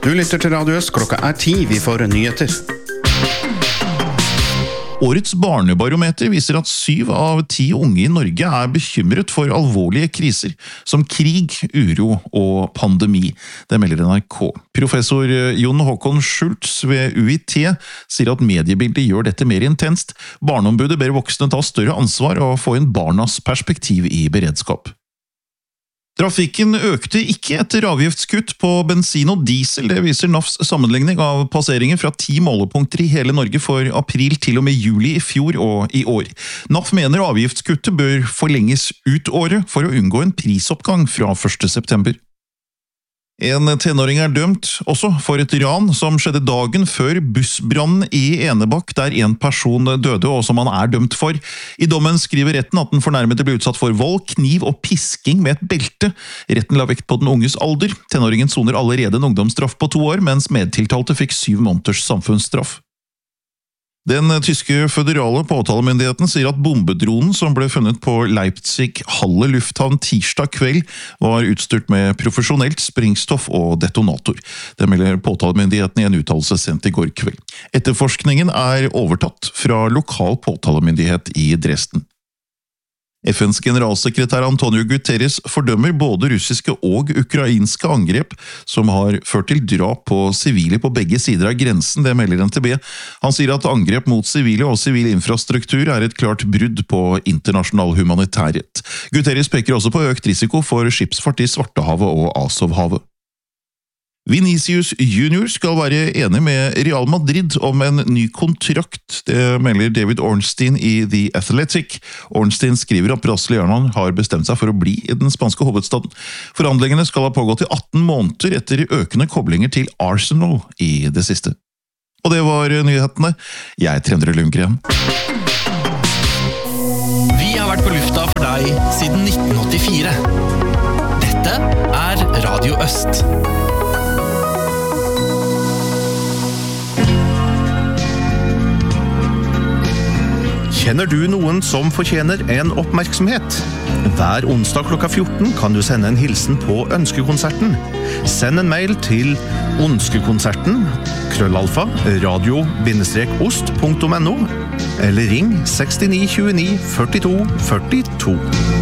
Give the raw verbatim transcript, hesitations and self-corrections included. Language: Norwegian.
Du lytter til Radio Øst, klokka er ti, vi får nyheter. Årets barnebarometer viser at syv av ti unge i Norge er bekymret for alvorlige kriser, som krig, uro og pandemi. Det melder N R K. Professor Jon Håkon Schultz ved U I T sier at mediebildet gjør dette mer intenst. Barneombudet ber voksne ta større ansvar og få inn barnas perspektiv i beredskap. Trafikken økte ikke etter avgiftskutt på bensin og diesel, det viser N A Fs sammenligning av passeringer fra ti målepunkter i hele Norge for april til og med juli i fjor og i år. N A F mener avgiftskuttet bør forlenges ut året for å unngå en prisoppgang fra første september. En tenåring er dømt også for et ran som skjedde dagen før bussbrannen i Enebakk, der en person døde og som han er dømt for. I dommen skriver retten at den fornærmede ble utsatt for vold, kniv og pisking med et belte. Retten la vekt på den unges alder. Tenåringen soner allerede en ungdomsstraff på to år, mens medtiltalte fikk syv måneders samfunnsstraff. Den tyske føderale påtalemyndigheten sier at bombedronen som ble funnet på Leipzig-Halle lufthavn tirsdag kveld var utstyrt med profesjonelt sprengstoff og detonator. Det melder påtalemyndigheten i en uttalelse sendt i går kveld. Etterforskningen er overtatt fra lokal påtalemyndighet i Dresden. F N's generalsekretær Antonio Guterres fordømmer både russiske og ukrainske angrep som har ført til drap på sivile på begge sider av grensen, det melder N T B. Han sier at angrep mot sivile og sivil infrastruktur er et klart brudd på internasjonal humanitærrett. Guterres peker også på økt risiko for skipsfart i Svartehavet og Azovhavet. Vinicius Junior skal være enig med Real Madrid om en ny kontrakt, det melder David Ornstein i The Athletic. Ornstein skriver at brasilianeren har bestemt seg for å bli i den spanske hovedstaden. Forhandlingene skal ha pågått i atten måneder etter økende koblinger til Arsenal i det siste. Og det var nyhetene. Jeg er Trendre Lundgren. Vi har vært på lufta for deg siden nitten åttifire. Dette er Radio Øst. Kjenner du noen som fortjener en oppmerksomhet? Hver onsdag klokka fjorten kan du sende en hilsen på ønskekonserten. Send en mail til ønskekonserten krøllalfa radio ost punktum no eller ring sekstini tjueni førtito førtito.